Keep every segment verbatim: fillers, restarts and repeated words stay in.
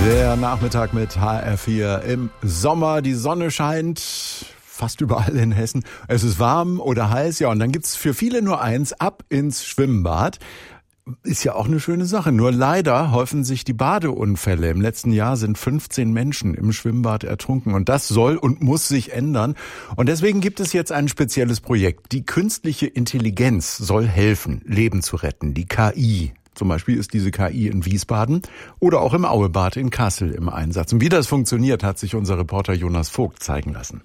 Der Nachmittag mit H R vier im Sommer. Die Sonne scheint fast überall in Hessen. Es ist warm oder heiß, ja, und dann gibt's für viele nur eins: ab ins Schwimmbad. Ist ja auch eine schöne Sache. Nur leider häufen sich die Badeunfälle. Im letzten Jahr sind fünfzehn Menschen im Schwimmbad ertrunken. Und das soll und muss sich ändern. Und deswegen gibt es jetzt ein spezielles Projekt. Die künstliche Intelligenz soll helfen, Leben zu retten. Die K I. Zum Beispiel ist diese K I in Wiesbaden oder auch im Auebad in Kassel im Einsatz. Und wie das funktioniert, hat sich unser Reporter Jonas Vogt zeigen lassen.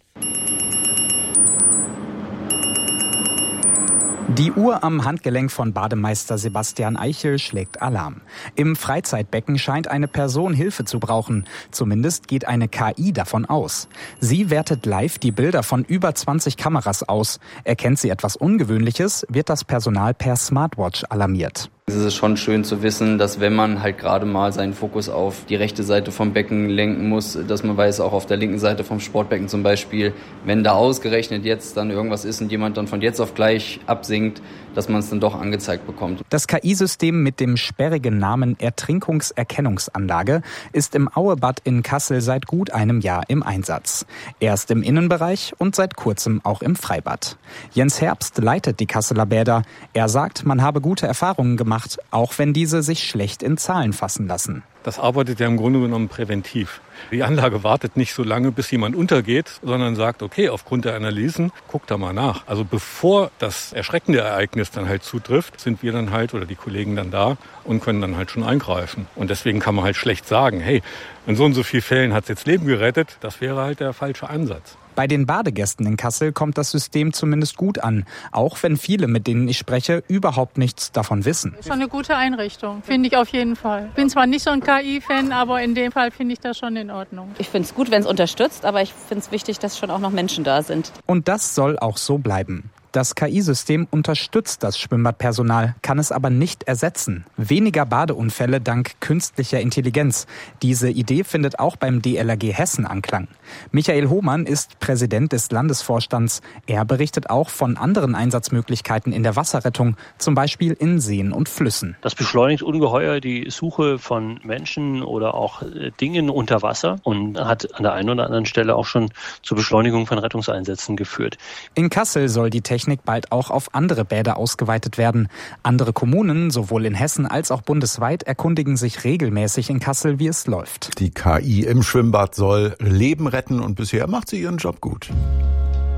Die Uhr am Handgelenk von Bademeister Sebastian Eichel schlägt Alarm. Im Freizeitbecken scheint eine Person Hilfe zu brauchen. Zumindest geht eine K I davon aus. Sie wertet live die Bilder von über zwanzig Kameras aus. Erkennt sie etwas Ungewöhnliches, wird das Personal per Smartwatch alarmiert. Es ist schon schön zu wissen, dass wenn man halt gerade mal seinen Fokus auf die rechte Seite vom Becken lenken muss, dass man weiß, auch auf der linken Seite vom Sportbecken zum Beispiel, wenn da ausgerechnet jetzt dann irgendwas ist und jemand dann von jetzt auf gleich absinkt, dass man es dann doch angezeigt bekommt. Das K I-System mit dem sperrigen Namen Ertrinkungserkennungsanlage ist im Auebad in Kassel seit gut einem Jahr im Einsatz. Erst im Innenbereich und seit kurzem auch im Freibad. Jens Herbst leitet die Kasseler Bäder. Er sagt, man habe gute Erfahrungen gemacht, auch wenn diese sich schlecht in Zahlen fassen lassen. Das arbeitet ja im Grunde genommen präventiv. Die Anlage wartet nicht so lange, bis jemand untergeht, sondern sagt, okay, aufgrund der Analysen, guck da mal nach. Also bevor das erschreckende Ereignis dann halt zutrifft, sind wir dann halt oder die Kollegen dann da und können dann halt schon eingreifen. Und deswegen kann man halt schlecht sagen, hey, in so und so vielen Fällen hat es jetzt Leben gerettet. Das wäre halt der falsche Ansatz. Bei den Badegästen in Kassel kommt das System zumindest gut an, auch wenn viele, mit denen ich spreche, überhaupt nichts davon wissen. Schon eine gute Einrichtung, finde ich auf jeden Fall. Bin zwar nicht so ein K I-Fan, aber in dem Fall finde ich das schon in Ordnung. Ich finde es gut, wenn es unterstützt, aber ich finde es wichtig, dass schon auch noch Menschen da sind. Und das soll auch so bleiben. Das K I-System unterstützt das Schwimmbadpersonal, kann es aber nicht ersetzen. Weniger Badeunfälle dank künstlicher Intelligenz. Diese Idee findet auch beim D L R G Hessen Anklang. Michael Hohmann ist Präsident des Landesvorstands. Er berichtet auch von anderen Einsatzmöglichkeiten in der Wasserrettung, zum Beispiel in Seen und Flüssen. Das beschleunigt ungeheuer die Suche von Menschen oder auch Dingen unter Wasser und hat an der einen oder anderen Stelle auch schon zur Beschleunigung von Rettungseinsätzen geführt. In Kassel soll die Technik bald auch auf andere Bäder ausgeweitet werden. Andere Kommunen, sowohl in Hessen als auch bundesweit, erkundigen sich regelmäßig in Kassel, wie es läuft. Die K I im Schwimmbad soll Leben retten und bisher macht sie ihren Job gut.